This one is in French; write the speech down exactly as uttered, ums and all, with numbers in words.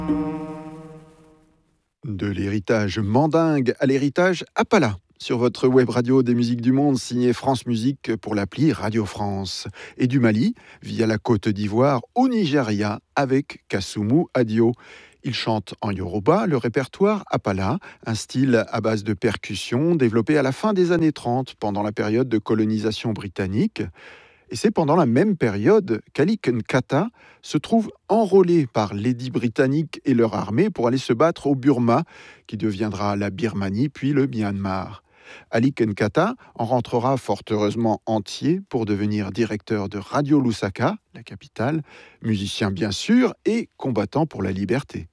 De l'héritage mandingue à l'héritage Appala. Sur votre web radio des musiques du monde, signé France Musique pour l'appli Radio France. Et du Mali, via la Côte d'Ivoire, au Nigeria, avec Kassumu Adio. Il chante en yoruba le répertoire Appala, un style à base de percussion développé à la fin des années trente, pendant la période de colonisation britannique. Et c'est pendant la même période qu'Ali Nkata se trouve enrôlé par l'édit britannique et leur armée pour aller se battre au Burma, qui deviendra la Birmanie puis le Myanmar. Ali Nkata en rentrera fort heureusement entier pour devenir directeur de Radio Lusaka, la capitale, musicien bien sûr et combattant pour la liberté.